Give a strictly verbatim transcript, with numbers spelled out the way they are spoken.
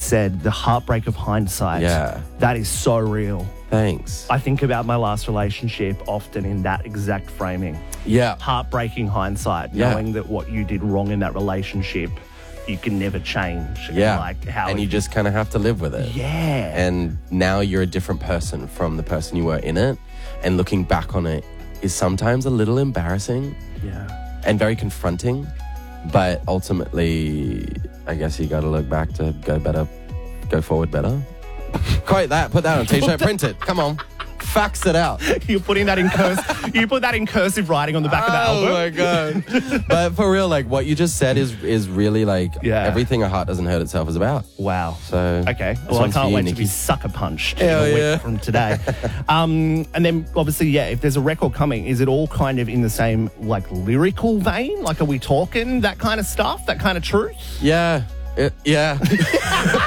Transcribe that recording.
said, the heartbreak of hindsight. Yeah. That is so real. Thanks. I think about my last relationship often in that exact framing. Yeah. Heartbreaking hindsight, Yeah. knowing that what you did wrong in that relationship, you can never change. Yeah. And like how and it- you just kind of have to live with it. Yeah. And now you're a different person from the person you were in it. And looking back on it is sometimes a little embarrassing yeah. and very confronting. But ultimately, I guess you got to look back to go better, go forward better. Quote that, put that on a t-shirt, print it. Come on. Fax it out. You're putting that in cursive. You put that in cursive writing on the back of the album. Oh my god! But for real, like what you just said is is really like Yeah. everything a heart doesn't hurt itself is about. Wow. So Okay. this Well, I one's for can't you, wait to Nikki. be sucker punched Hell in a week yeah. from today. um, and then obviously, yeah, if there's a record coming, is it all kind of in the same like lyrical vein? Like, are we talking that kind of stuff, that kind of truth? Yeah, It- yeah.